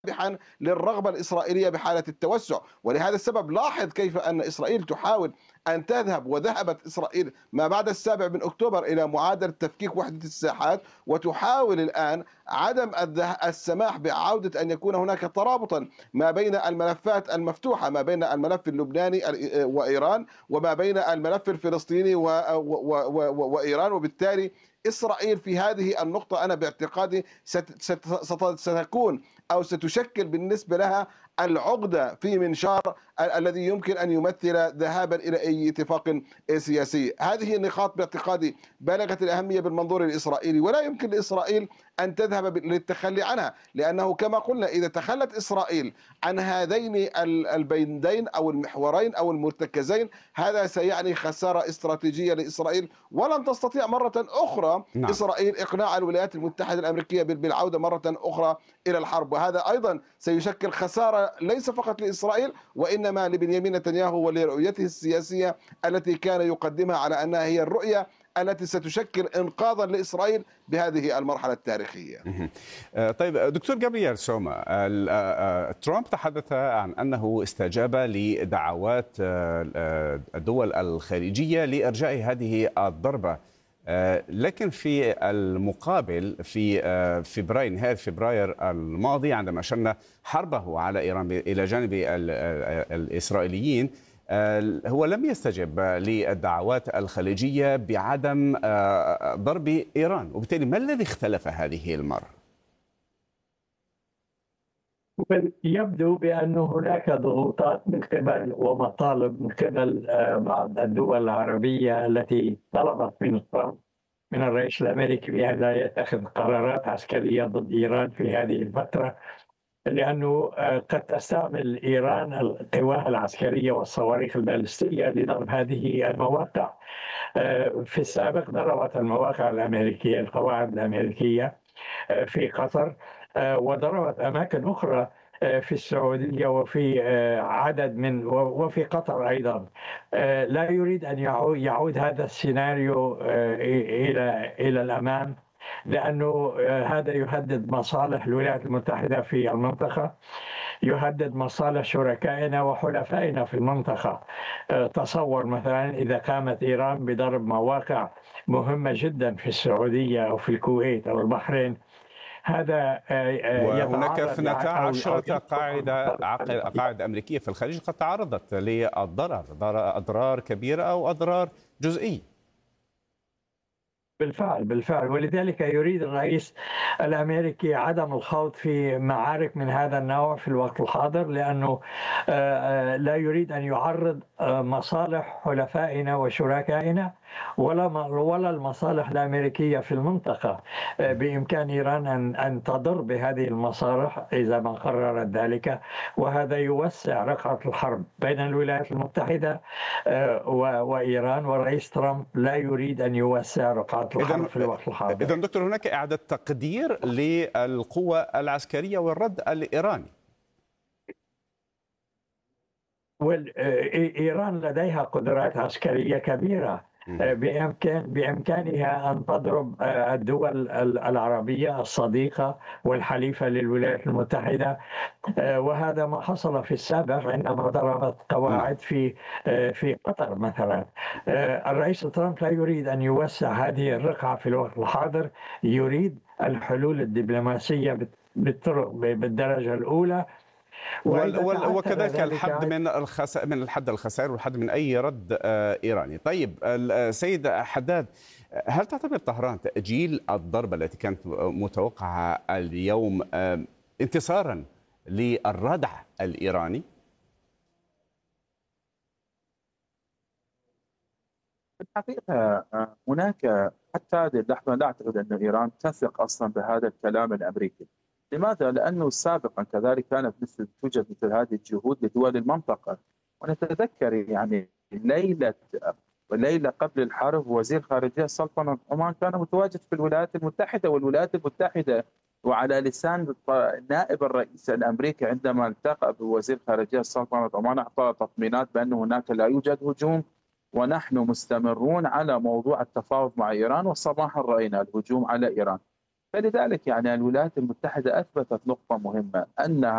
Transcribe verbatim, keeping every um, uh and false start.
رابحا للرغبة الإسرائيلية بحالة التوسع. ولهذا السبب لاحظ كيف أن إسرائيل تحاول أن تذهب، وذهبت إسرائيل ما بعد السابع من أكتوبر إلى معادلة تفكيك وحدة الساحات، وتحاول الآن عدم السماح بعودة أن يكون هناك ترابطا ما بين الملفات المفتوحة، ما بين الملف اللبناني وإيران وما بين الملف الفلسطيني وإيران. وبالتالي إسرائيل في هذه النقطة أنا باعتقادي ستكون أو ستشكل بالنسبة لها العقدة في منشار الذي يمكن أن يمثل ذهابا إلى أي اتفاق سياسي. هذه النقاط باعتقادي بالغت الأهمية بالمنظور الإسرائيلي، ولا يمكن لإسرائيل أن تذهب للتخلي عنها، لأنه كما قلنا إذا تخلت إسرائيل عن هذين البندين أو المحورين أو المرتكزين هذا سيعني خسارة استراتيجية لإسرائيل، ولن تستطيع مرة أخرى نعم. إسرائيل إقناع الولايات المتحدة الأمريكية بالعودة مرة أخرى إلى الحرب. وهذا أيضا سيشكل خسارة ليس فقط لإسرائيل وإنما لبنيامين نتنياهو ولرؤيته السياسية التي كان يقدمها على أنها هي الرؤية التي ستشكل إنقاذا لإسرائيل بهذه المرحلة التاريخية. طيب دكتور جابرييل سوما، ترامب تحدث عن أنه استجاب لدعوات الدول الخارجية لإرجاء هذه الضربة، لكن في المقابل في فبراير نهاية فبراير الماضي عندما شن حربه على إيران إلى جانب الإسرائيليين هو لم يستجب للدعوات الخليجية بعدم ضرب إيران، وبالتالي ما الذي اختلف هذه المرة؟ يبدو بأن هناك ضغوطات من قبل ومطالب من قبل بعض الدول العربية التي طلبت من ترامب من الرئيس الأمريكي بأن لا يتخذ قرارات عسكرية ضد إيران في هذه الفترة، لأنه قد تستعمل إيران القوى العسكرية والصواريخ البالستية لضرب هذه المواقع. في السابق ضربت المواقع الأمريكية القواعد الأمريكية في قطر، وضربت أماكن أخرى في السعودية وفي عدد من وفي قطر أيضا. لا يريد أن يعود هذا السيناريو إلى إلى الأمام، لأنه هذا يهدد مصالح الولايات المتحدة في المنطقة، يهدد مصالح شركائنا وحلفائنا في المنطقة. تصور مثلا إذا قامت إيران بضرب مواقع مهمة جدا في السعودية أو في الكويت أو البحرين، هذا وهناك اثنتا عشرة قاعدة قاعدة أمريكية في الخليج قد تعرضت للضرر، أضرار كبيرة أو أضرار جزئية. بالفعل بالفعل ولذلك يريد الرئيس الأمريكي عدم الخوض في معارك من هذا النوع في الوقت الحاضر، لأنه لا يريد أن يعرض مصالح حلفائنا وشركائنا ولا ولا المصالح الأمريكية في المنطقة. بإمكان إيران أن أن تضر بهذه المصالح إذا ما قررت ذلك، وهذا يوسع رقعة الحرب بين الولايات المتحدة وإيران، والرئيس ترامب لا يريد أن يوسع رقعة الحرب في الوقت الحاضر. إذن دكتور هناك إعادة تقدير للقوة العسكرية والرد الإيراني. إيران لديها قدرات عسكرية كبيرة، بإمكان بإمكانها أن تضرب الدول العربية الصديقة والحليفة للولايات المتحدة، وهذا ما حصل في السابق عندما ضربت قواعد في في قطر مثلا. الرئيس ترامب لا يريد أن يوسع هذه الرقعة في الوقت الحاضر، يريد الحلول الدبلوماسية بالطرق بالدرجة الأولى، وكذلك الحد من الخس... من الحد الخسائر والحد من أي رد إيراني. طيب سيد حداد، هل تعتبر طهران تأجيل الضربة التي كانت متوقعة اليوم انتصارا للردع الإيراني؟ في الحقيقة هناك حتى هذه اللحظة لا أعتقد أن إيران تثق أصلا بهذا الكلام الأمريكي. لماذا؟ لأنه سابقا كذلك كانت مثل توجد مثل هذه الجهود لدول المنطقة، ونتذكر يعني ليلة وليلة قبل الحرب وزير خارجية سلطنة عمان كان متواجد في الولايات المتحدة، والولايات المتحدة وعلى لسان نائب الرئيس الأمريكي عندما التقى بوزير خارجية سلطنة عمان أعطى تطمينات بأن هناك لا يوجد هجوم ونحن مستمرون على موضوع التفاوض مع إيران، وصباحا رأينا الهجوم على إيران. فلذلك يعني الولايات المتحدة أثبتت نقطة مهمة أنها